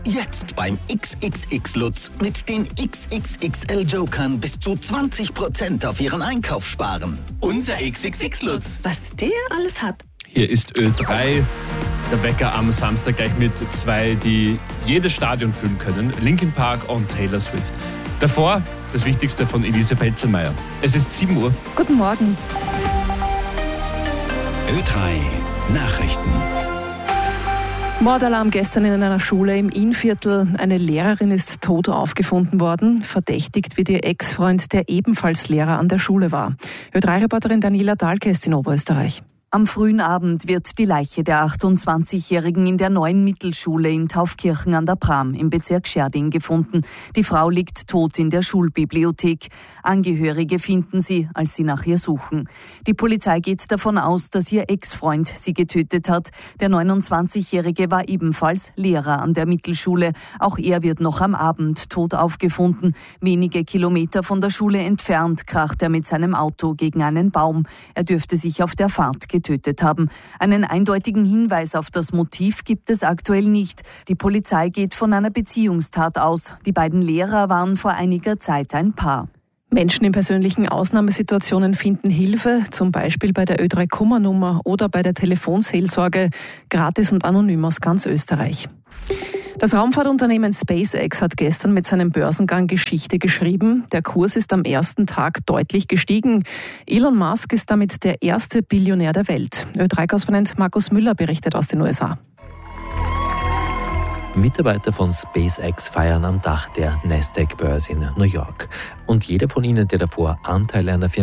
Jetzt beim XXX Lutz mit den XXXL Jokern bis zu 20% auf Ihren Einkauf sparen. Unser XXX Lutz. Was der alles hat. Hier ist Ö3, der Wecker am Samstag gleich mit zwei, die jedes Stadion füllen können. Linkin Park und Taylor Swift. Davor das Wichtigste von Elise Pelzenmeier. Es ist 7 Uhr. Guten Morgen. Ö3 Nachrichten. Mordalarm gestern in einer Schule im Innviertel. Eine Lehrerin ist tot aufgefunden worden. Verdächtigt wird ihr Ex-Freund, der ebenfalls Lehrer an der Schule war. Ö3-Reporterin Daniela Dahlke ist in Oberösterreich. Am frühen Abend wird die Leiche der 28-Jährigen in der neuen Mittelschule in Taufkirchen an der Pram im Bezirk Scherding gefunden. Die Frau liegt tot in der Schulbibliothek. Angehörige finden sie, als sie nach ihr suchen. Die Polizei geht davon aus, dass ihr Ex-Freund sie getötet hat. Der 29-Jährige war ebenfalls Lehrer an der Mittelschule. Auch er wird noch am Abend tot aufgefunden. Wenige Kilometer von der Schule entfernt kracht er mit seinem Auto gegen einen Baum. Er dürfte sich auf der Fahrt getötet haben. Einen eindeutigen Hinweis auf das Motiv gibt es aktuell nicht. Die Polizei geht von einer Beziehungstat aus. Die beiden Lehrer waren vor einiger Zeit ein Paar. Menschen in persönlichen Ausnahmesituationen finden Hilfe, zum Beispiel bei der Ö3 Kummernummer oder bei der Telefonseelsorge, gratis und anonym aus ganz Österreich. Das Raumfahrtunternehmen SpaceX hat gestern mit seinem Börsengang Geschichte geschrieben. Der Kurs ist am ersten Tag deutlich gestiegen. Elon Musk ist damit der erste Billionär der Welt. Ö3-Korrespondent Markus Müller berichtet aus den USA. Mitarbeiter von SpaceX feiern am Dach der Nasdaq-Börse in New York. Und jeder von ihnen, der davor Anteile an der Firma